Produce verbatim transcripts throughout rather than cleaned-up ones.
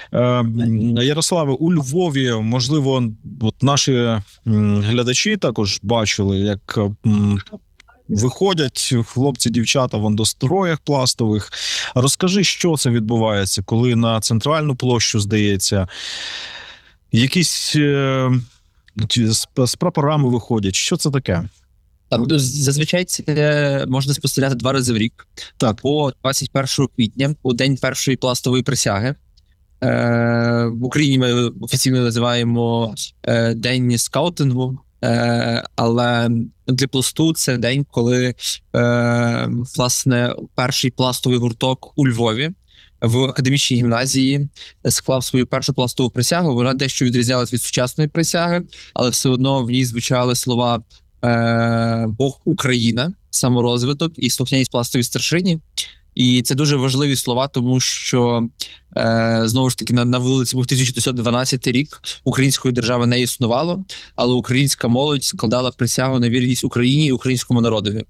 Е, Ярославе, у Львові, можливо, от наші м, глядачі також бачили, як м, виходять хлопці, дівчата в андостроях пластових. Розкажи, що це відбувається, коли на центральну площу, здається, якісь е, ті з, з прапорами виходять. Що це таке? Так, ну, зазвичай це можна спостерігати два рази в рік. Так. По двадцять першого квітня, у день першої пластової присяги. Е, в Україні ми офіційно називаємо е, День скаутингу, е, але для пласту це день, коли е, власне перший пластовий гурток у Львові в академічній гімназії склав свою першу пластову присягу. Вона дещо відрізнялась від сучасної присяги, але все одно в ній звучали слова Е, Бог Україна, саморозвиток і слухняність пластовій старшині. І це дуже важливі слова, тому що е, знову ж таки на, на вулиці був тисяча дев'ятсот дванадцятий рік, української держави не існувало, але українська молодь складала присягу на вірність Україні і українському народові.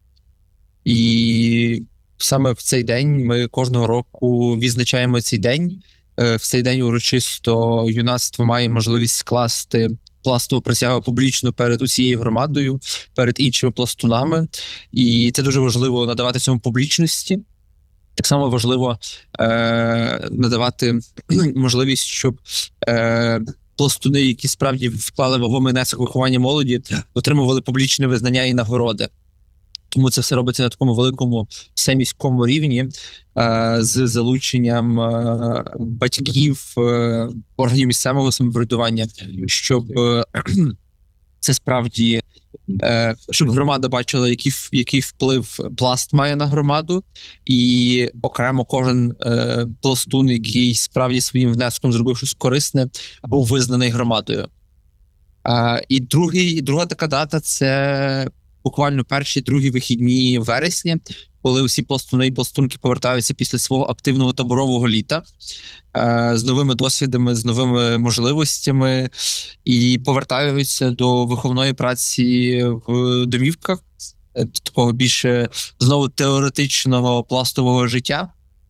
І саме в цей день ми кожного року відзначаємо цей день. Е, в цей день урочисто юнацтво має можливість скласти пластову присягу публічно перед усією громадою, перед іншими пластунами. І це дуже важливо надавати цьому публічності. Так само важливо е, надавати можливість, щоб е, пластуни, які справді вклали вагомий внесок у виховання молоді, отримували публічне визнання і нагороди. Тому це все робиться на такому великому всеміському рівні е, з залученням е, батьків, е, органів місцевого самоврядування, щоб е, це справді, е, щоб громада бачила, який, який вплив пласт має на громаду, і окремо кожен е, пластун, який справді своїм внеском зробив щось корисне, був визнаний громадою. Е, і другий, друга така дата – це буквально перші, другі вихідні вересня, коли усі пластуни і пластунки повертаються після свого активного таборового літа е, з новими досвідами, з новими можливостями і повертаються до виховної праці в домівках, е, такого більше знову теоретичного пластового життя.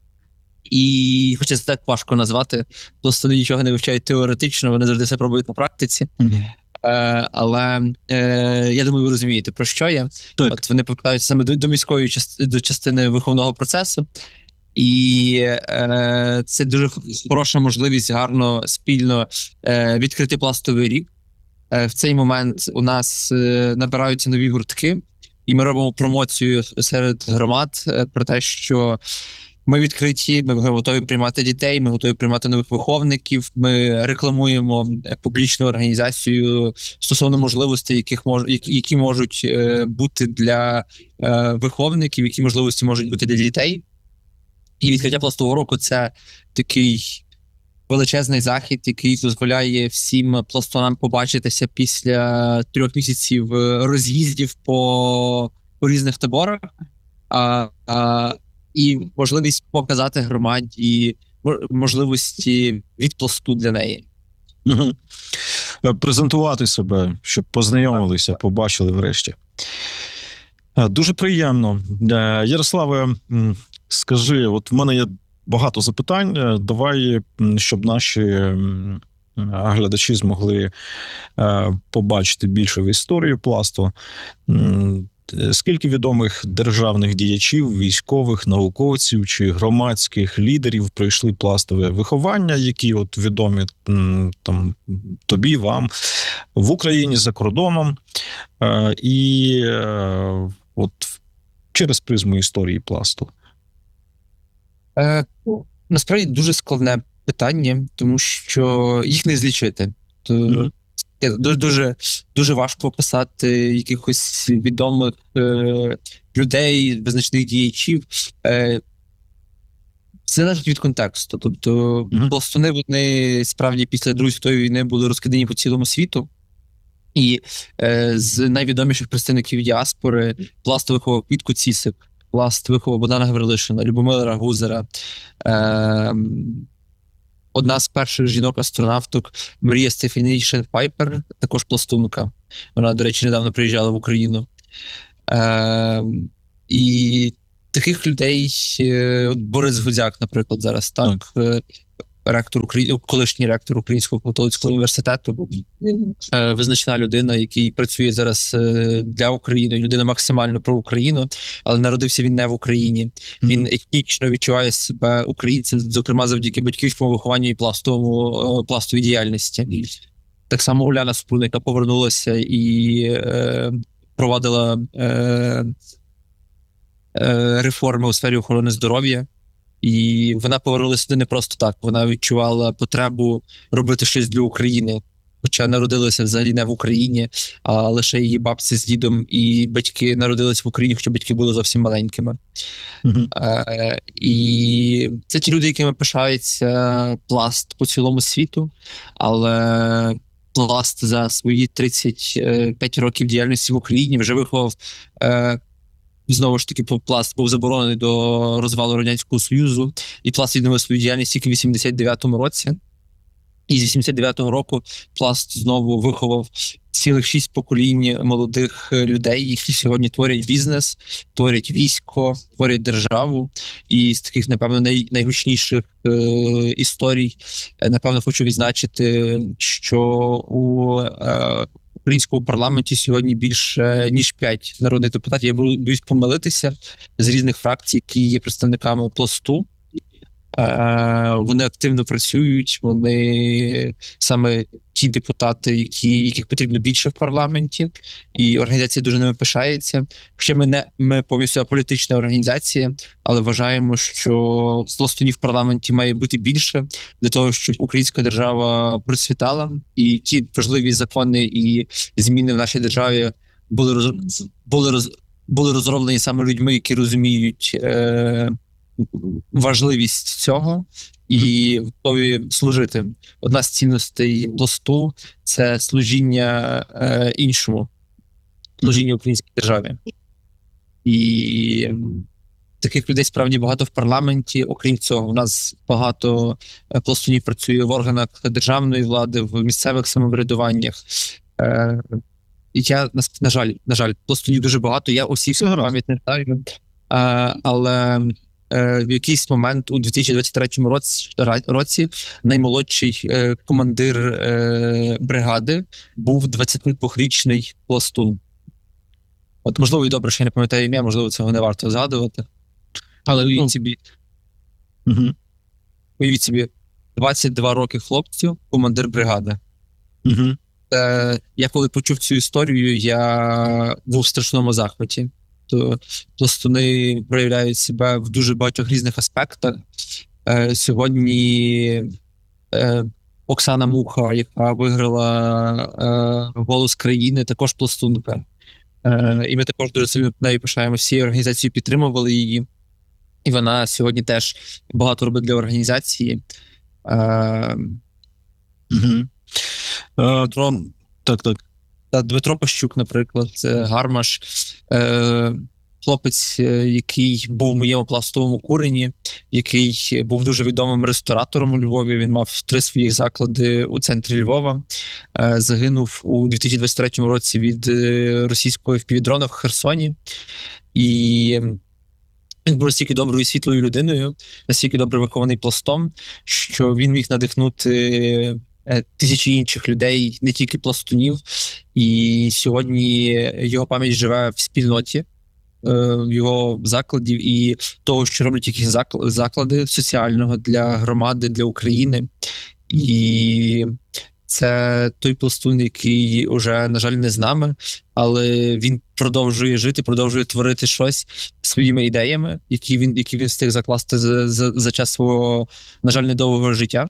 І, хоча це так важко назвати, пластуни нічого не вивчають теоретично, вони завжди все пробують на практиці. Mm-hmm. Е, але е, я думаю, ви розумієте, про що я. Так. От вони повертаються саме до, до міської частини, до частини виховного процесу. І е, це дуже хороша можливість гарно, спільно е, відкрити пластовий рік. Е, в цей момент у нас е, набираються нові гуртки, і ми робимо промоцію серед громад е, про те, що ми відкриті, ми готові приймати дітей, ми готові приймати нових виховників, ми рекламуємо публічну організацію стосовно можливостей, яких мож, які можуть е, бути для е, виховників, які можливості можуть бути для дітей. І відкриття пластового року – це такий величезний захід, який дозволяє всім пластунам побачитися після трьох місяців роз'їздів по, по різних таборах. А, а, І можливість показати громаді можливості від пласту для неї. Угу. Презентувати себе, щоб познайомилися, побачили врешті. Дуже приємно. Ярославе, скажи, от в мене є багато запитань. Давай, щоб наші глядачі змогли побачити більше в історію пласту. Скільки відомих державних діячів, військових, науковців чи громадських лідерів пройшли пластове виховання, які от відомі там тобі, вам, в Україні, за кордоном, і от через призму історії пласту? Е, насправді дуже складне питання, тому що їх не злічити. То... Mm. Дуже, дуже, дуже важко описати якихось відомих е, людей, визначних діячів. Е, це залежить від контексту. Тобто mm-hmm. пластуни, вони справді після Другої світової війни були розкидані по цілому світу. І е, з найвідоміших представників діаспори пласт виховав Квітку Цісик, пласт виховав Богдана Гаврилишина, Любомира Рагузера, е, одна з перших жінок-астронавток Марія Стефанішин Пайпер, також пластунка. Вона, до речі, недавно приїжджала в Україну. Е, і таких людей, от Борис Гудзяк, наприклад, зараз, так, так. ректор Украї... колишній ректор Українського католицького університету, е, визначна людина, який працює зараз е, для України, людина максимально про Україну, але народився він не в Україні. Він етнічно відчуває себе українцем, зокрема завдяки батьківському вихованню і пластовому е, пластовій діяльності. Так само Уляна Супрун, яка повернулася і е, провадила е, е, реформи у сфері охорони здоров'я. І вона повернулася сюди не просто так. Вона відчувала потребу робити щось для України. Хоча народилася взагалі не в Україні, а лише її бабці з дідом і батьки народилися в Україні, хоча батьки були зовсім маленькими. Мгм. Е, і це ті люди, якими пишається Пласт по цілому світу, але Пласт за свої тридцять п'ять років діяльності в Україні вже виховав, е, знову ж таки, Пласт був заборонений до розвалу Радянського Союзу, і Пласт відновив свою діяльність тільки в вісімдесят дев'ятому році. І з вісімдесят дев'ятого року Пласт знову виховав цілих шість поколінь молодих людей, які сьогодні творять бізнес, творять військо, творять державу. І з таких, напевно, най, найгучніших е, історій, е, напевно, хочу відзначити, що у е, українському парламенті сьогодні більше ніж п'ять народних депутатів. Я боюсь помилитися, з різних фракцій, які є представниками Пласту. Е, Вони активно працюють, вони саме ті депутати, які, яких потрібно більше в парламенті, і організація дуже ними пишається. Хоча ми не ми повністю аполітична організація, але вважаємо, що пластунів в парламенті має бути більше для того, щоб українська держава процвітала, і ті важливі закони і зміни в нашій державі були роз, були роз, були розроблені саме людьми, які розуміють е, важливість цього і готові служити. Одна з цінностей Пласту – це служіння е, іншому, служіння українській державі. І таких людей справді багато в парламенті. Окрім цього, у нас багато пластунів працює в органах державної влади, в місцевих самоврядуваннях. Е, я, на, на жаль, на жаль, пластунів дуже багато, я усіх пам'ять не знаю, е, але в якийсь момент у дві тисячі двадцять третьому році, році наймолодший е, командир е, бригади був двадцятидвохрічний пластун. От, можливо, і добре, що я не пам'ятаю ім'я, можливо, цього не варто згадувати. Але уявіть собі, Мгм. уявіть собі, двадцять два роки хлопцю, командир бригади. Мгм. Е, я коли почув цю історію, я був в страшному захваті. То пластуни проявляють себе в дуже багатьох різних аспектах. Е, сьогодні е, Оксана Муха, яка виграла е, «Голос країни», також пластунка. Е, і ми також дуже сильно нею пишаємо. Всі організації підтримували її. І вона сьогодні теж багато робить для організації. Е, Мгм. Е, Так, так. Та Дмитро Пащук, наприклад, Гармаш, е, хлопець, е, який був в моєму пластовому курені, який був дуже відомим ресторатором у Львові. Він мав три своїх заклади у центрі Львова. Е, загинув у дві тисячі двадцять третьому році від е, російського впівдрона в Херсоні. І він був настільки доброю і світлою людиною, настільки добре вихований Пластом, що він міг надихнути тисячі інших людей, не тільки пластунів. І сьогодні його пам'ять живе в спільноті, в його закладів і того, що роблять якісь заклади соціального для громади, для України. І це той пластун, який уже, на жаль, не з нами, але він продовжує жити, продовжує творити щось своїми ідеями, які він, які він встиг закласти за, за, за час свого, на жаль, недовгого життя.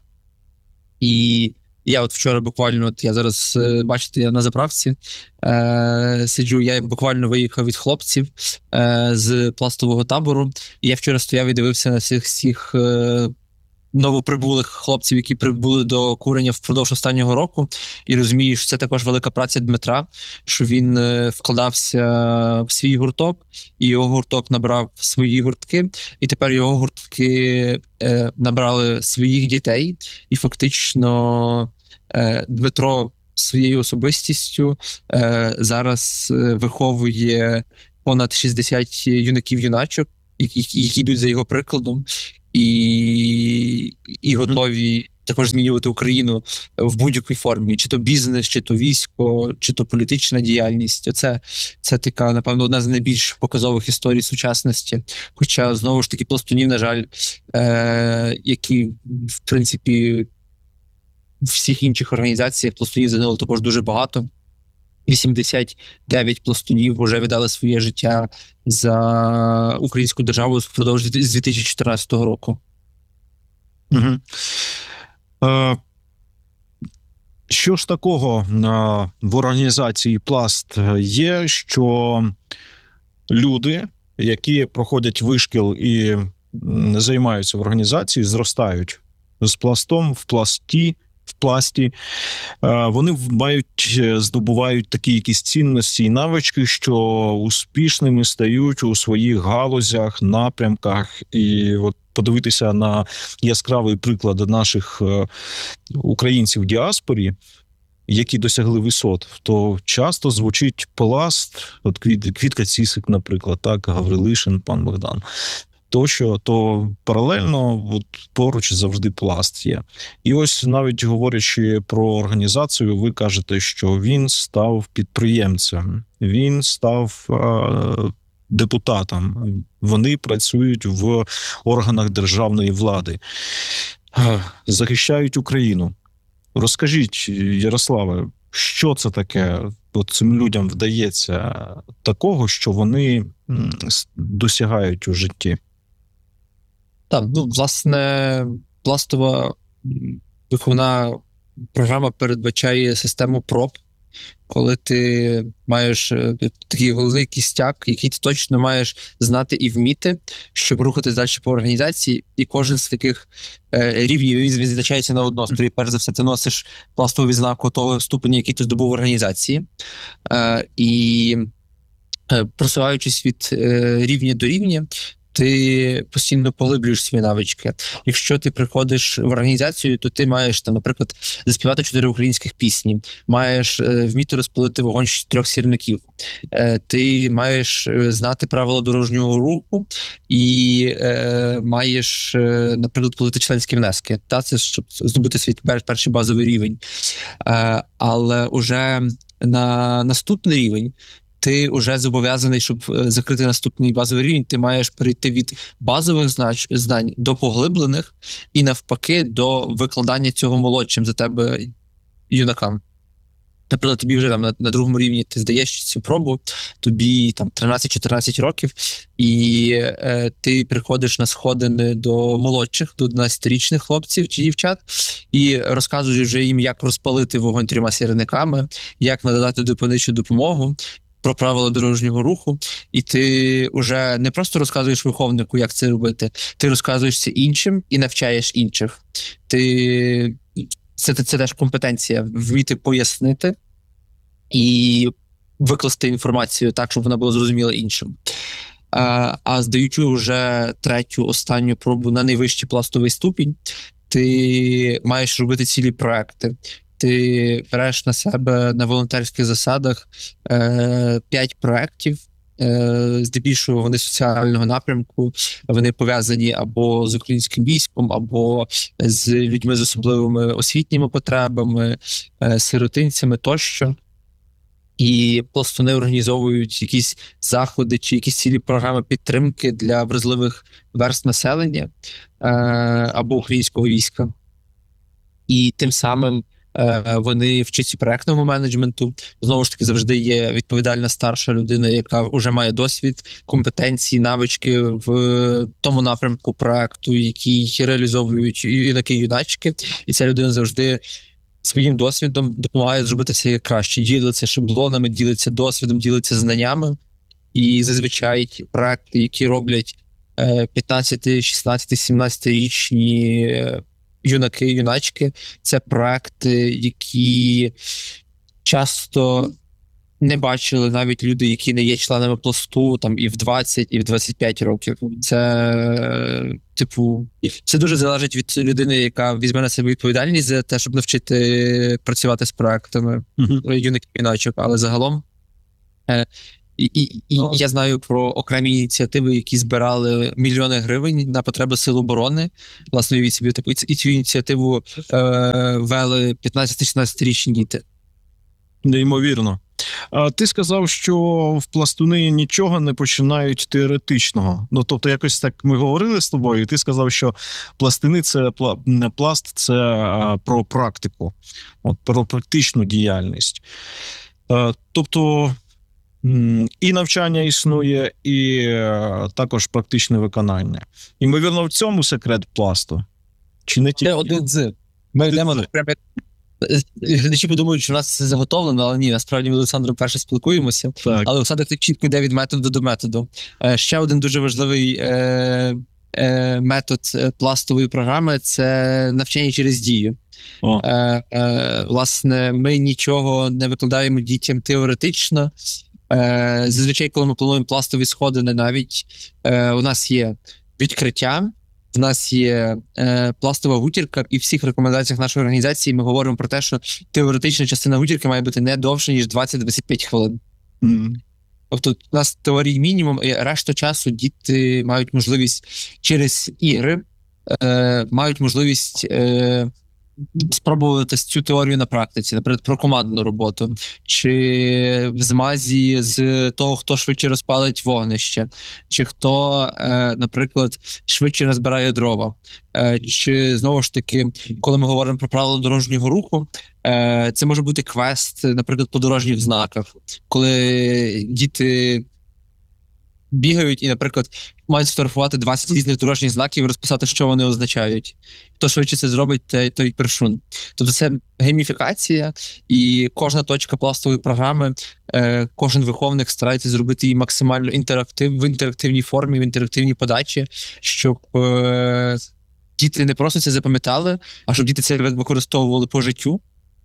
І я от вчора буквально, от я зараз, бачите, я на заправці е, сиджу, я буквально виїхав від хлопців е, з пластового табору, і я вчора стояв і дивився на цих всіх е, новоприбулих хлопців, які прибули до курення впродовж останнього року, і розумію, що це також велика праця Дмитра, що він е, вкладався в свій гурток, і його гурток набрав свої гуртки, і тепер його гуртки е, набрали своїх дітей, і фактично е, Дмитро своєю особистістю е, зараз е, виховує понад шістдесят юнаків-юначок, які, які йдуть за його прикладом. і, і готові також змінювати Україну в будь-якій формі, чи то бізнес, чи то військо, чи то політична діяльність. Оце це така, напевно, одна з найбільш показових історій сучасності. Хоча, знову ж таки, пластунів, на жаль, е- які, в принципі, в всіх інших організаціях пластунів загинуло також дуже багато. вісімдесят дев'ять пластунів вже віддали своє життя за українську державу впродовж з дві тисячі чотирнадцятого року. Угу. Е, що ж такого е, в організації «Пласт» є, що люди, які проходять вишкіл і м, займаються в організації, зростають з пластом в пласті, в пласті, е, вони мають, здобувають такі якісь цінності і навички, що успішними стають у своїх галузях, напрямках. І от подивитися на яскравий приклад наших е, українців в діаспорі, які досягли висот, то часто звучить «Пласт», от Квіт, Квітка Цісик, наприклад, так, Гаврилишин, пан Богдан, тощо, то паралельно от, поруч завжди «Пласт» є. І ось навіть говорячи про організацію, ви кажете, що він став підприємцем, він став е, депутатом, вони працюють в органах державної влади, е, захищають Україну. Розкажіть, Ярославе, що це таке? От цим людям вдається такого, що вони досягають у житті? Так, ну, власне, пластова виховна програма передбачає систему проб, коли ти маєш такий головний кістяк, який ти точно маєш знати і вміти, щоб рухатись далі по організації, і кожен з таких е, рівнів відзначається на однострої. Перш за все, ти носиш пластову відзнаку того ступеня, який ти здобув в організації, е, і е, просуваючись від е, рівня до рівня, ти постійно поглиблюєш свої навички. Якщо ти приходиш в організацію, то ти маєш, там, наприклад, заспівати чотири українських пісні, маєш е, вміти розпалити вогонь з трьох сірників, е, ти маєш знати правила дорожнього руху і е, маєш, е, наприклад, платити членські внески. Та, це щоб здобути свій пер, перший базовий рівень. Е, але уже на наступний рівень ти вже зобов'язаний, щоб закрити наступний базовий рівень, ти маєш перейти від базових знач, знань до поглиблених і навпаки до викладання цього молодшим за тебе юнакам. Наприклад, тобі вже там на, на другому рівні ти здаєш цю пробу, тобі там тринадцять-чотирнадцять років, і е, ти приходиш на сходини до молодших, до одинадцятирічних хлопців чи дівчат, і розказуєш вже їм, як розпалити вогонь трьома сірниками, як надати допомічну допомогу, про правила дорожнього руху, і ти вже не просто розказуєш виховнику, як це робити, ти розказуєш це іншим і навчаєш інших. Ти... Це, це, це теж компетенція, вміти пояснити і викласти інформацію так, щоб вона була зрозуміла іншим. А, а здаючи вже третю, останню пробу на найвищий пластовий ступінь, ти маєш робити цілі проекти. Ти береш на себе на волонтерських засадах е, п'ять проєктів, е, здебільшого вони соціального напрямку, вони пов'язані або з українським військом, або з людьми з особливими освітніми потребами, е, сиротинцями тощо. І просто не організовують якісь заходи чи якісь цілі програми підтримки для вразливих верств населення е, або українського війська. І тим самим вони вчаться проектному менеджменту. Знову ж таки, завжди є відповідальна старша людина, яка вже має досвід, компетенції, навички в тому напрямку проекту, який реалізовують юнаки-юначки. І ця людина завжди своїм досвідом допомагає зробити це краще. Ділиться шаблонами, ділиться досвідом, ділиться знаннями. І зазвичай проекти, які роблять п'ятнадцяти, шістнадцяти, сімнадцятирічні юнаки, юначки, це проекти, які часто не бачили навіть люди, які не є членами пласту, там і в двадцять, і в двадцять п'ять років. Це, типу, це дуже залежить від людини, яка візьме на себе відповідальність за те, щоб навчити працювати з проектами uh-huh. юнаків, юначок, але загалом І, і, і я знаю про окремі ініціативи, які збирали мільйони гривень на потреби Сил оборони. Власне, від собі таку і цю ініціативу е, вели п'ятнадцяти-шістнадцятирічні діти. Неймовірно. А ти сказав, що в пластуни нічого не починають теоретичного. Ну, тобто, якось так ми говорили з тобою, і ти сказав, що пластини це не пласт, це а, про практику, от, про практичну діяльність. А, тобто м, і навчання існує, і а, також практичне виконання. Ймовірно, в цьому секрет пласту. Чи не тільки? Це один з. Ми йдемо прямо. Глядачі подумають, що у нас це заготовлено, але ні, насправді ми з Олександром перше спілкуємося. Так. Але Олександр так чітко йде від методу до методу. Е, ще один дуже важливий е, е, метод пластової програми – це навчання через дію. О. Е, е, власне, ми нічого не викладаємо дітям теоретично. Е, зазвичай, коли ми плануємо пластові сходини, навіть е, у нас є відкриття, в нас є е, пластова гутірка, і в всіх рекомендаціях нашої організації ми говоримо про те, що теоретична частина гутірки має бути не довше, ніж двадцять-двадцять п'ять хвилин. Mm. Тобто у нас теорії мінімум, і решту часу діти мають можливість через ігри, е, мають можливість е, спробувати цю теорію на практиці, наприклад, про командну роботу, чи в змазі з того, хто швидше розпалить вогнище, чи хто, е, наприклад, швидше розбирає дрова, е, чи, знову ж таки, коли ми говоримо про правила дорожнього руху, е, це може бути квест, наприклад, по дорожніх знаках, коли діти бігають і, наприклад, мають сфотографувати двадцять різних дорожніх знаків і розписати, що вони означають. Хто швидше це зробить, той, той першун. Тобто це гейміфікація, і кожна точка пластової програми, е, кожен виховник старається зробити її максимально інтерактив, в інтерактивній формі, в інтерактивній подачі, щоб е, діти не просто це запам'ятали, а щоб діти це використовували по життю.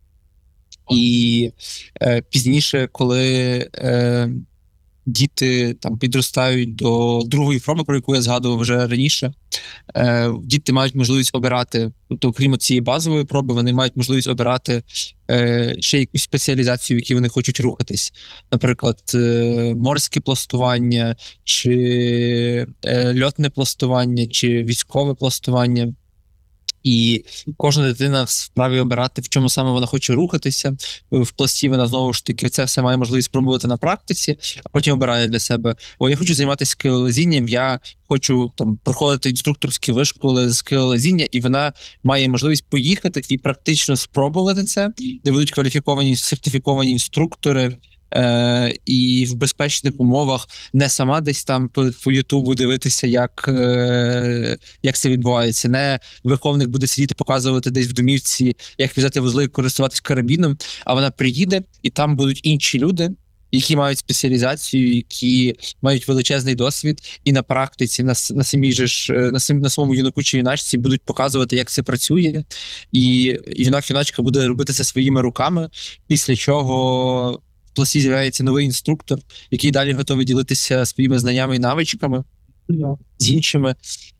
І е, пізніше, коли е, діти там підростають до другої форми, про яку я згадував вже раніше, е, діти мають можливість обирати, тобто, крім цієї базової проби, вони мають можливість обирати е, ще якусь спеціалізацію, в якій вони хочуть рухатись. Наприклад, е, морське пластування, чи е, льотне пластування, чи військове пластування. І кожна дитина вправі обирати, в чому саме вона хоче рухатися. В пласті вона, знову ж таки, це все має можливість спробувати на практиці, а потім обирає для себе: о, я хочу займатися скелелезінням, я хочу там проходити інструкторські вишколи з скелелезіння, і вона має можливість поїхати і практично спробувати це, де будуть кваліфіковані, сертифіковані інструктори, Е, і в безпечних умовах, не сама десь там по, по Ютубу дивитися, як, е, як це відбувається. Не виховник буде сидіти, показувати десь в домівці, як в'язати вузли, користуватись карабіном, а вона приїде, і там будуть інші люди, які мають спеціалізацію, які мають величезний досвід, і на практиці, на, на самій же ж, на, сам, на своєму юнаку чи юначці будуть показувати, як це працює, і юнак-юначка буде робити це своїми руками, після чого в пласті з'являється новий інструктор, який далі готовий ділитися своїми знаннями і навичками з іншими.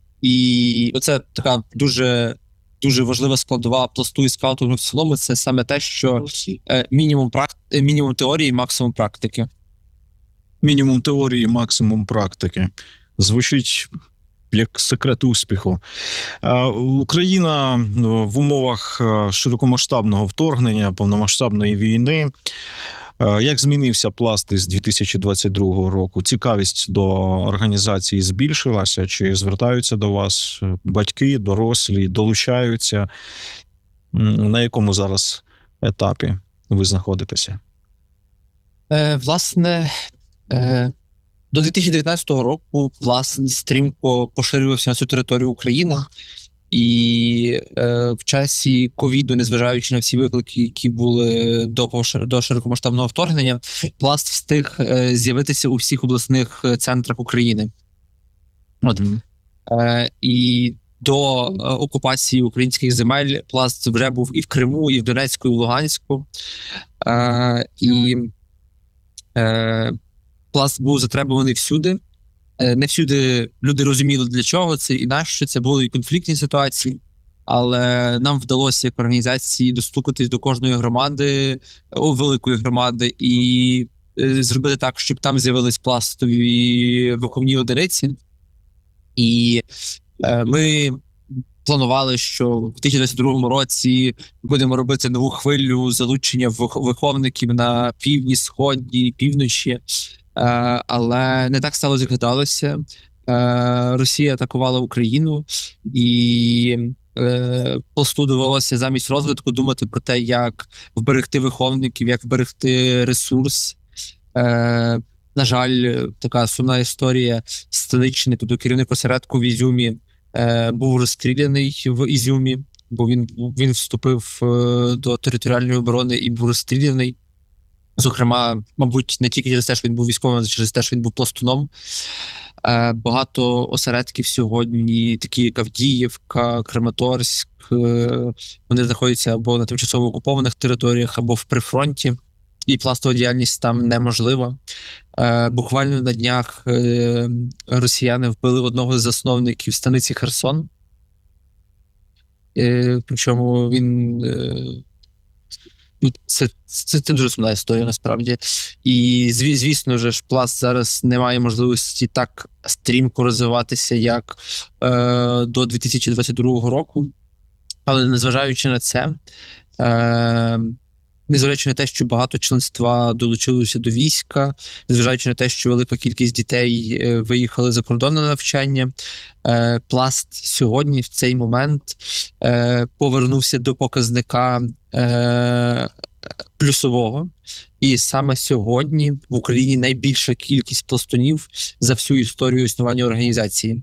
І оце така дуже, дуже важлива складова пласту і скаутингу в цілому. Це саме те, що е, мінімум, практи... мінімум теорії, максимум практики. Мінімум теорії, максимум практики. Звучить як секрет успіху. Україна в умовах широкомасштабного вторгнення, повномасштабної війни. Як змінився пласт із дві тисячі двадцять другого року? Цікавість до організації збільшилася? Чи звертаються до вас батьки, дорослі, долучаються? На якому зараз етапі ви знаходитеся? Е, власне, е, до дві тисячі дев'ятнадцятого року пласт стрімко поширювався на всю територію України. І е, в часі ковіду, незважаючи на всі виклики, які були до, до широкомасштабного вторгнення, пласт встиг е, з'явитися у всіх обласних центрах України. От. Е, і до е, окупації українських земель пласт вже був і в Криму, і в Донецьку, і в Луганську. Е, і е, пласт був затребуваний всюди. Не всюди люди розуміли, для чого це і нащо. Це були і конфліктні ситуації, але нам вдалося як організації достукатись до кожної громади, о, великої громади, і е, зробити так, щоб там з'явились пластові виховні одиниці. І е, ми планували, що в дві тисячі двадцять другому році будемо робити нову хвилю залучення вих- виховників на півдні, сході, півночі. Е, але не так стало, як гадалося. Е, Росія атакувала Україну, і е, посту довелося замість розвитку думати про те, як вберегти виховників, як вберегти ресурс. Е, на жаль, така сумна історія Столичний, тобто керівник осередку в Ізюмі, е, був розстріляний в Ізюмі, бо він, він вступив е, до територіальної оборони і був розстріляний. Зокрема, мабуть, не тільки через те, що він був військовим, а через те, що він був пластуном. Е, багато осередків сьогодні, такі як Авдіївка, Краматорськ, е, вони знаходяться або на тимчасово окупованих територіях, або в прифронті, і пластова діяльність там неможлива. Е, буквально на днях е, росіяни вбили одного з засновників станиці Херсон. Е, причому він... Е, Ну, Це, це, це дуже сумна історія, насправді. І, зві- звісно ж, Пласт зараз не має можливості так стрімко розвиватися, як е, до дві тисячі двадцять другого року. Але незважаючи на це, е, незважаючи на те, що багато членства долучилося до війська, незважаючи на те, що велика кількість дітей е, виїхали за кордон на навчання, е, Пласт сьогодні, в цей момент, е, повернувся до показника е, плюсового. І саме сьогодні в Україні найбільша кількість пластунів за всю історію існування організації.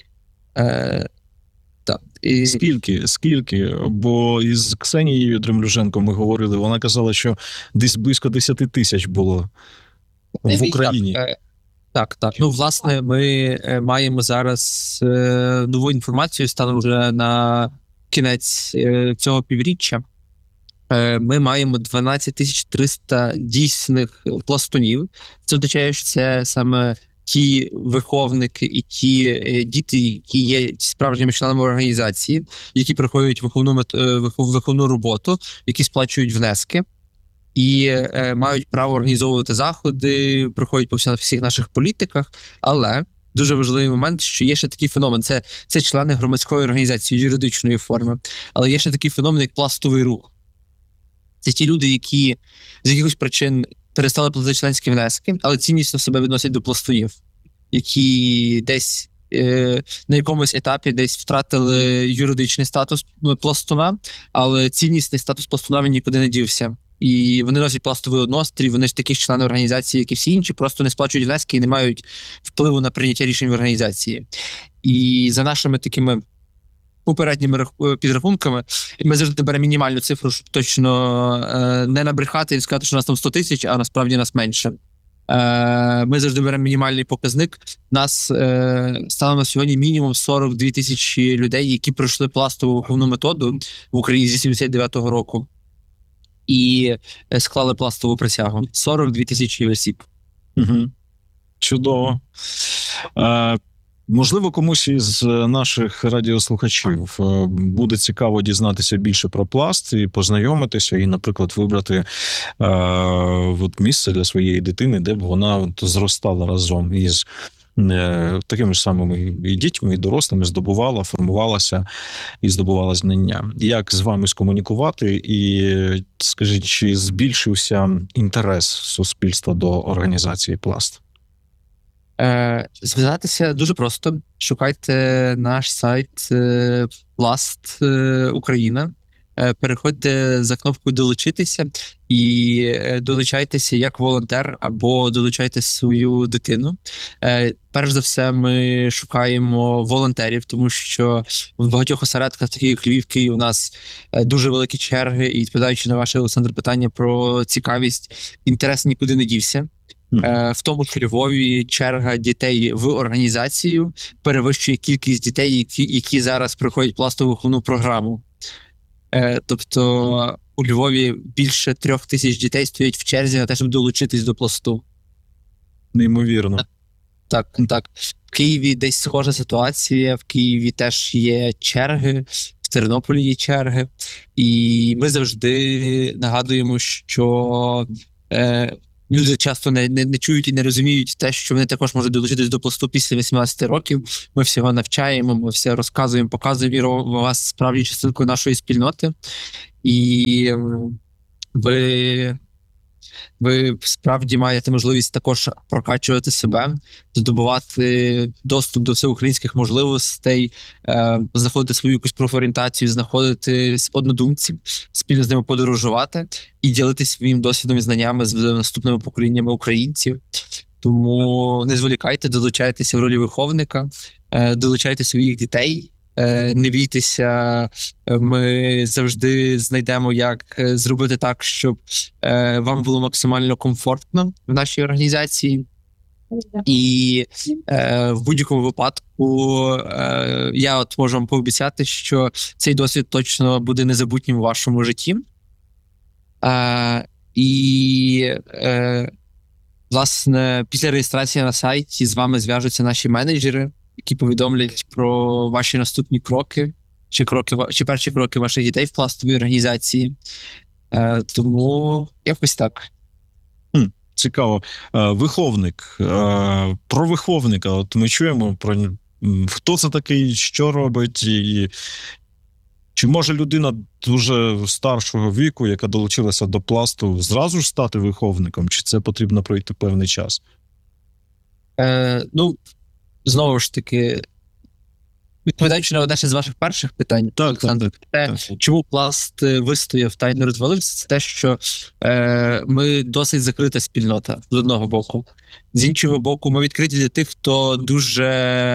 Е, так. І... Скільки? Скільки? Бо із Ксенією Дремлюженко ми говорили, вона казала, що десь близько десять тисяч було в Україні. Так, е, так, так. Ну, власне, ми е, маємо зараз е, нову інформацію, станом вже на кінець е, цього півріччя. Е, ми маємо дванадцять тисяч триста дійсних пластунів. Це означає, що це саме ті виховники і ті е, діти, які є справжніми членами організації, які проходять виховну, мет- е, вихов- виховну роботу, які сплачують внески і е, мають право організовувати заходи, проходять по всіх, всіх наших політиках. Але дуже важливий момент, що є ще такий феномен. Це, це члени громадської організації юридичної форми, але є ще такий феномен, як пластовий рух. Це ті люди, які з якихось причин перестали платити членські внески, але ціннісно себе відносять до пластунів, які десь е, на якомусь етапі десь втратили юридичний статус пластуна, але ціннісний статус пластуна він нікуди не дівся. І вони носять пластовий однострій, вони ж такі ж члени організації, як і всі інші, просто не сплачують внески і не мають впливу на прийняття рішень в організації. І за нашими такими попередніми рах- підрахунками, ми завжди беремо мінімальну цифру, щоб точно е, не набрехати і сказати, що у нас там сто тисяч, а насправді нас менше. Е, ми завжди беремо мінімальний показник. Нас е, стало на сьогодні мінімум сорок дві тисячі людей, які пройшли пластову виховну методу в Україні зі сімдесят дев'ятого року і е, склали пластову присягу. сорок дві тисячі осіб. Угу. Чудово. Е, можливо, комусь із наших радіослухачів е, буде цікаво дізнатися більше про Пласт і познайомитися, і, наприклад, вибрати е, от місце для своєї дитини, де б вона от зростала разом із е, такими ж самими і дітьми, і дорослими, здобувала, формувалася і здобувала знання. Як з вами скомунікувати? І скажіть, чи збільшився інтерес суспільства до організації Пласт? Е, зв'язатися дуже просто. Шукайте наш сайт е, Пласт е, Україна. Е, переходьте за кнопкою «Долучитися» і е, долучайтеся як волонтер або долучайте свою дитину. Е, перш за все, ми шукаємо волонтерів, тому що в багатьох осередках, таких як Львів, Київ, у нас е, дуже великі черги, і відповідаючи на ваше, Олександр, питання про цікавість, інтерес нікуди не дівся. Е, В тому ж Львові черга дітей в організацію перевищує кількість дітей, які, які зараз проходять пластову виховну програму. Е, Тобто у Львові більше трьох тисяч дітей стоять в черзі на те, щоб долучитись до пласту. Неймовірно. Так, так. В Києві десь схожа ситуація, в Києві теж є черги, в Тернополі є черги. І ми завжди нагадуємо, що е, люди часто не, не, не чують і не розуміють те, що вони також можуть долучитись до пласту після вісімнадцяти років. Ми всього навчаємо, ми все розказуємо, показуємо, і робимо вас справді частинкою нашої спільноти. І м, ви, ви справді маєте можливість також прокачувати себе, здобувати доступ до всеукраїнських можливостей, е, знаходити свою якусь профорієнтацію, знаходити однодумців, спільно з ними подорожувати і ділитися своїм досвідом і знаннями з наступними поколіннями українців. Тому не зволікайте, долучайтеся в ролі виховника, е, долучайте своїх дітей. Е, Не бійтеся, е, ми завжди знайдемо, як е, зробити так, щоб е, вам було максимально комфортно в нашій організації. І е, в будь-якому випадку е, я от можу вам пообіцяти, що цей досвід точно буде незабутнім у вашому житті. Е, і е, власне, після реєстрації на сайті з вами зв'яжуться наші менеджери, які повідомлять про ваші наступні кроки, чи кроки ва- чи перші кроки ваших дітей в пластовій організації. Е, тому якось так. Цікаво. Е, Виховник. Е, Про виховника. От ми чуємо про м, хто це такий, що робить, і чи може людина дуже старшого віку, яка долучилася до пласту, зразу ж стати виховником, чи це потрібно пройти певний час? Е, ну, знову ж таки, відповідаючи на одне з ваших перших питань, Так, Олександр, так, те, так. чому пласт е, вистояв та й не розвалився, це те, що е, ми досить закрита спільнота з одного боку. З іншого боку, ми відкриті для тих, хто дуже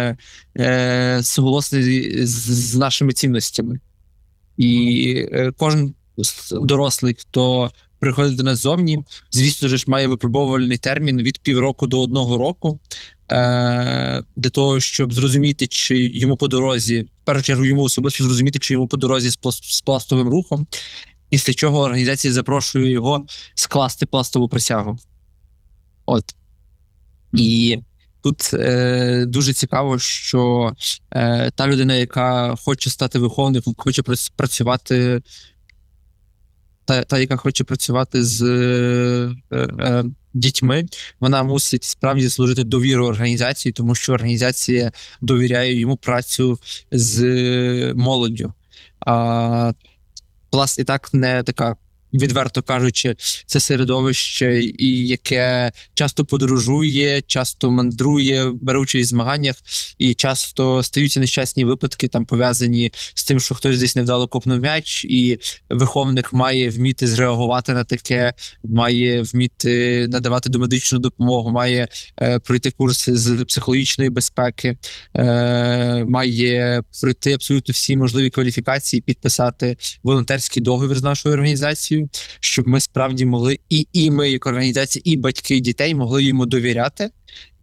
е, суголосний з, з нашими цінностями. І е, кожен с- дорослий, хто приходить до нас зовні, звісно ж, має випробовувальний термін від півроку до одного року, е, для того, щоб зрозуміти, чи йому по дорозі, в першу чергу йому особисто зрозуміти, чи йому по дорозі з, пласт, з пластовим рухом, після чого організація запрошує його скласти пластову присягу. От. І тут е, дуже цікаво, що е, та людина, яка хоче стати виховником, хоче прац- працювати, та, та яка хоче працювати з е, е, дітьми, вона мусить справді служити довіру організації, тому що організація довіряє йому працю з молоддю. А пласт і так не така, відверто кажучи, це середовище, і яке часто подорожує, часто мандрує, бере участь в змаганнях, і часто стаються нещасні випадки, там пов'язані з тим, що хтось десь невдало копнув м'яч, і виховник має вміти зреагувати на таке, має вміти надавати домедичну допомогу, має е, пройти курси з психологічної безпеки, е, має пройти абсолютно всі можливі кваліфікації, підписати волонтерський договір з нашою організацією, щоб ми справді могли і, і ми, як організація, і батьки дітей могли йому довіряти.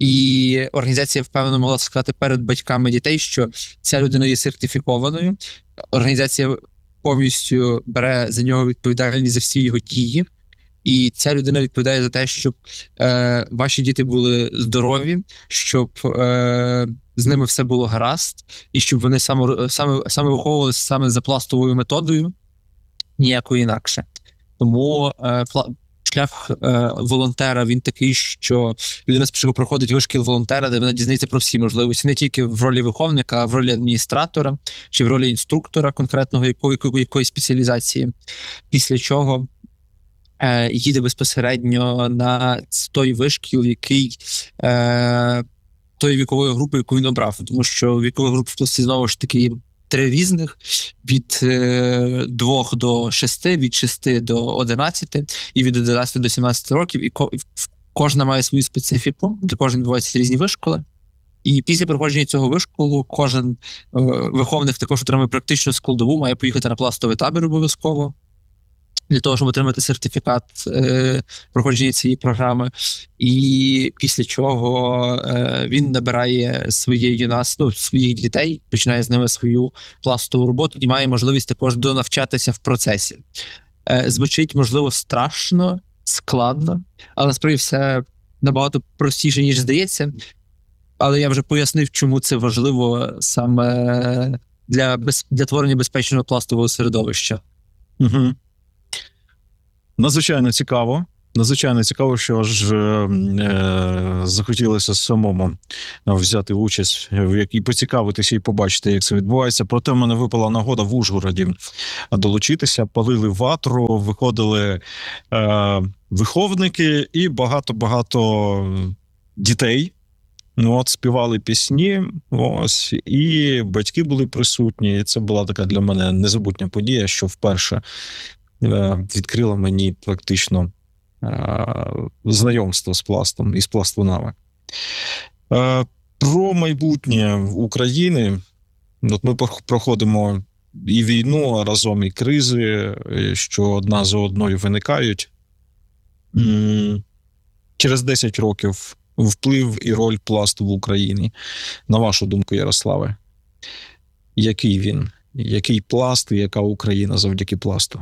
І організація впевнено могла сказати перед батьками дітей, що ця людина є сертифікованою. Організація повністю бере за нього відповідальність за всі його дії. І ця людина відповідає за те, щоб е, ваші діти були здорові, щоб е, з ними все було гаразд, і щоб вони саме, саме, саме виховувалися саме за пластовою методою, ніякою інакше. Тому е, пла- шлях е, волонтера, він такий, що людина спочатку проходить вишкіл волонтера, де вона дізнається про всі можливості, не тільки в ролі виховника, а в ролі адміністратора чи в ролі інструктора конкретного якої, якої спеціалізації. Після чого е, їде безпосередньо на той вишкіл, який е, тої вікової групи, яку він обрав. Тому що вікова група в пласті знову ж таки три різних, від е, двох до шести, від шести до одинадцяти і від одинадцяти до сімнадцяти років. І ко- кожна має свою специфіку, для кожного відбуваються різні вишколи. І після проходження цього вишколу кожен е, виховник також отримує практичну складову, має поїхати на пластовий табір обов'язково, для того, щоб отримати сертифікат е, проходження цієї програми. І після чого е, він набирає своє юнацтво, своїх дітей, починає з ними свою пластову роботу і має можливість також донавчатися в процесі. Е, звучить, можливо, страшно, складно, але насправді все набагато простіше, ніж здається. Але я вже пояснив, чому це важливо саме для, без, для творення безпечного пластового середовища. Угу. Надзвичайно цікаво. надзвичайно цікаво, що аж е, захотілося самому взяти участь в якій поцікавитися і побачити, як це відбувається. Проте в мене випала нагода в Ужгороді долучитися, палили ватру, виходили е, виховники і багато-багато дітей. Ну, от співали пісні, ось, і батьки були присутні. І це була така для мене незабутня подія, що вперше е, відкрила мені практично е, знайомство з пластом і з пластунами. Е, про майбутнє України. От ми проходимо і війну, а разом і кризи, що одна за одною виникають. Через десять років вплив і роль пласту в Україні. На вашу думку, Ярославе, який він? Який пласт і яка Україна завдяки пласту?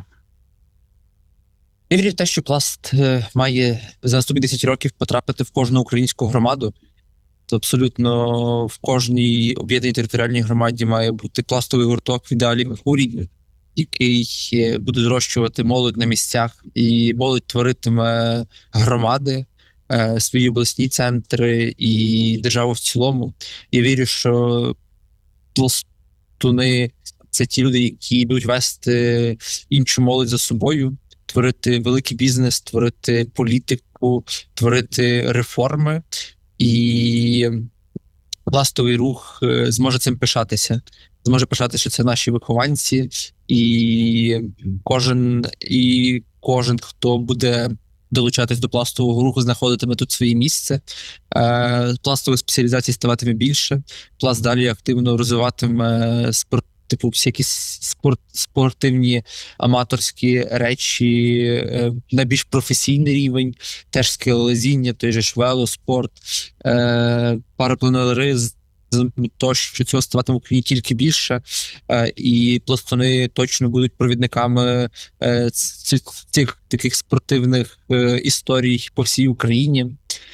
Я вірю в те, що пласт має за наступні десять років потрапити в кожну українську громаду. То абсолютно в кожній об'єднаній територіальній громаді має бути пластовий гурток, в ідеалі Меркурій, який буде зрощувати молодь на місцях, і молодь творитиме громади, свої обласні центри і державу в цілому. Я вірю, що пластуни – це ті люди, які будуть вести іншу молодь за собою, творити великий бізнес, творити політику, творити реформи. І пластовий рух зможе цим пишатися. Зможе пишатися, що це наші вихованці, і кожен, і кожен, хто буде долучатись до пластового руху, знаходитиме тут своє місце. Пластових спеціалізацій ставатиме більше. Пласт далі активно розвиватиме спорт, типу всякі спорт, спортивні аматорські речі на більш професійний рівень, теж скелелезіння, той же ж велоспорт, парапланеризм, тощо цього ставатиме в Україні тільки більше, і пластуни точно будуть провідниками цих, цих таких спортивних історій по всій Україні.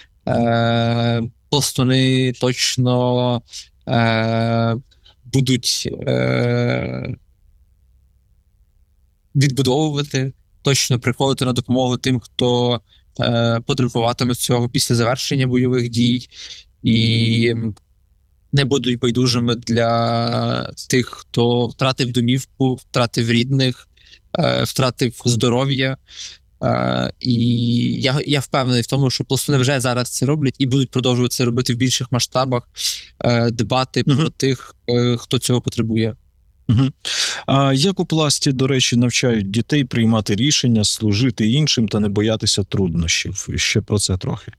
Пластуни точно будуть відбудовувати, точно приходити на допомогу тим, хто потребуватиме цього після завершення бойових дій, і не будуть байдужими для тих, хто втратив домівку, втратив рідних, втратив здоров'я. І я, я впевнений в тому, що пластуни вже зараз це роблять і будуть продовжувати це робити в більших масштабах, дбати uh-huh. про тих, хто цього потребує. Uh-huh. А як у пласті, до речі, навчають дітей приймати рішення, служити іншим та не боятися труднощів? Ще про це трохи.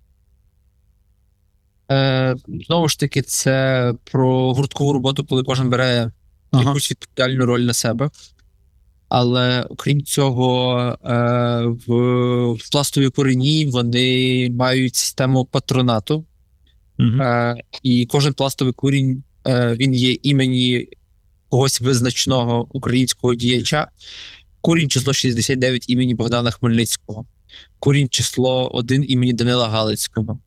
Е, знову ж таки, це про гурткову роботу, коли кожен бере uh-huh. якусь відповідальну роль на себе. Але окрім цього, в, в пластовій курені вони мають систему патронату. Uh-huh. І кожен пластовий курінь, він є імені когось визначного українського діяча. Курінь число шістдесят дев'ять імені Богдана Хмельницького. Курінь число один імені Данила Галицького.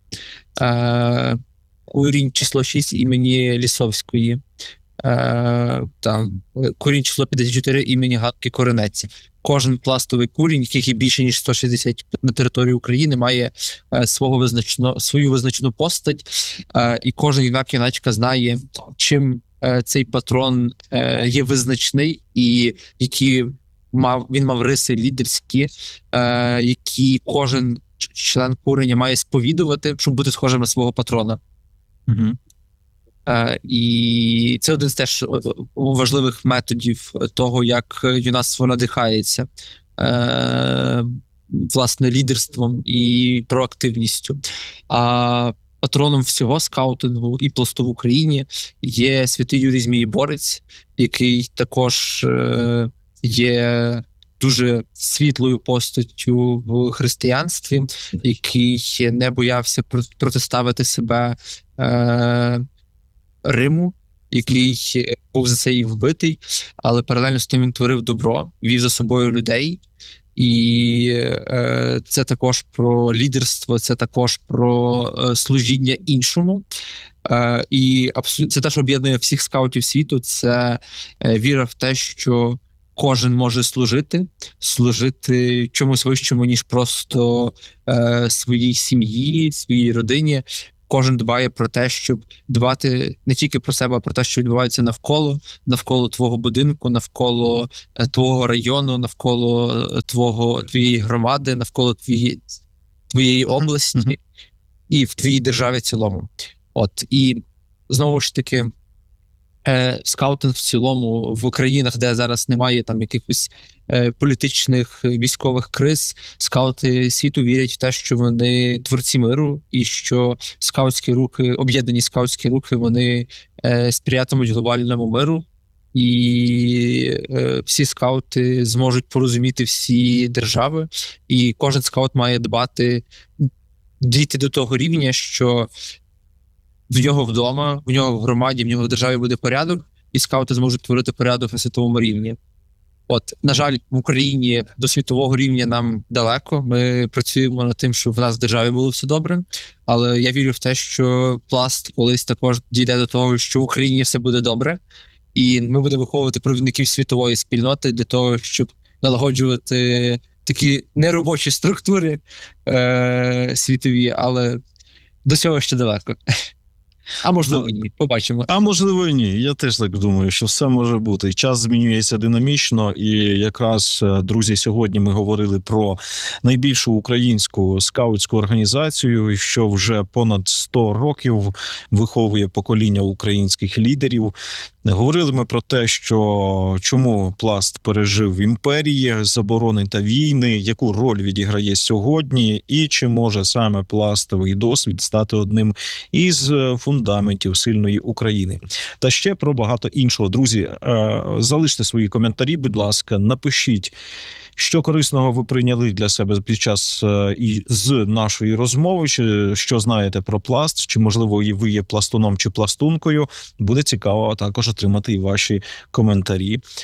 Курінь число шість імені Лісовської. Uh, там курінь число п'ятдесят чотири імені Галки Коренець. Кожен пластовий курінь, яких є більше ніж сто шістдесят на території України, має uh, свого визначно, свою визначену постать, uh, і кожен юнак-юначка знає, чим uh, цей патрон uh, є визначний і які мав, він мав риси лідерські, uh, які кожен член куреня має сповідувати, щоб бути схожим на свого патрона. Угу. Uh, і це один з теж важливих методів того, як юнацтво надихається uh, власне лідерством і проактивністю. А патроном всього скаутингу і пласту в Україні є святий Юрій Змієборець, який також uh, є дуже світлою постаттю в християнстві, який не боявся протиставити себе uh, Риму, який був за це і вбитий, але паралельно з тим він творив добро, вів за собою людей, і е, це також про лідерство, це також про е, служіння іншому. Е, і абсолютно це теж об'єднує всіх скаутів світу, це е, віра в те, що кожен може служити, служити чомусь вищому, ніж просто е, своїй сім'ї, своїй родині. Кожен дбає про те, щоб дбати не тільки про себе, а про те, що відбувається навколо, навколо твого будинку, навколо е, твого району, навколо е, твого твоєї громади, навколо твоєї, твоєї області Мгм. і в твоїй державі в цілому. От і знову ж таки, е, скаутинг в цілому в країнах, де зараз немає там якихось е, політичних е, військових криз, скаути світу вірять в те, що вони творці миру, і що скаутські рухи, об'єднані скаутські рухи, вони е, сприятимуть глобальному миру. І е, всі скаути зможуть порозуміти всі держави, і кожен скаут має дбати, дійти до того рівня, що в нього вдома, в нього в громаді, в нього в державі буде порядок, і скаути зможуть творити порядок на світовому рівні. От, на жаль, в Україні до світового рівня нам далеко. Ми працюємо над тим, щоб в нас в державі було все добре. Але я вірю в те, що Пласт колись також дійде до того, що в Україні все буде добре. І ми будемо виховувати провідників світової спільноти для того, щоб налагоджувати такі неробочі структури е- світові, але до цього ще далеко. А можливо, ні. Побачимо. А можливо, і ні. Я теж так думаю, що все може бути. Час змінюється динамічно, і якраз, е, друзі, сьогодні ми говорили про найбільшу українську скаутську організацію, що вже понад сто років виховує покоління українських лідерів. Говорили ми про те, що чому Пласт пережив імперії, заборони та війни, яку роль відіграє сьогодні, і чи може саме пластовий досвід стати одним із фундаментів сильної України. Та ще про багато іншого. Друзі, е, залиште свої коментарі, будь ласка, напишіть, що корисного ви прийняли для себе під час е, і з нашої розмови, чи що знаєте про Пласт, чи, можливо, і ви є пластуном чи пластункою. Буде цікаво також отримати і ваші коментарі е,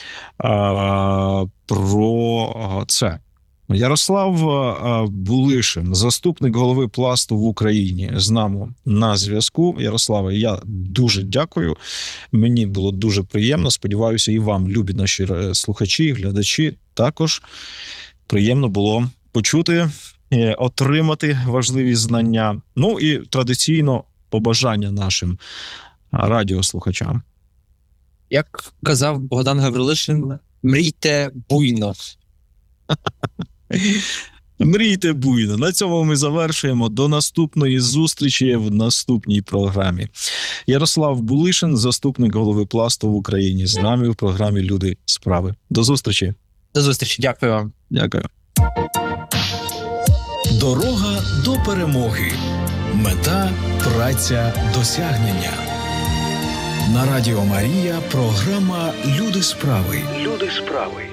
про це. Ярослав е, Булишин, заступник голови Пласту в Україні, з нами на зв'язку. Ярославе, я дуже дякую. Мені було дуже приємно. Сподіваюся, і вам, любі наші е, слухачі, глядачі, також приємно було почути, е, отримати важливі знання. Ну і традиційно побажання нашим радіослухачам. Як казав Богдан Гаврилишин, мрійте буйно. Мрійте буйно. На цьому ми завершуємо. До наступної зустрічі в наступній програмі. Ярослав Булишин, заступник голови Пласту в Україні, з нами в програмі «Люди справи». До зустрічі. До зустрічі. Дякую вам. Дякую. Дорога до перемоги. Мета – праця, досягнення. На Радіо Марія програма «Люди справи». Люди справи.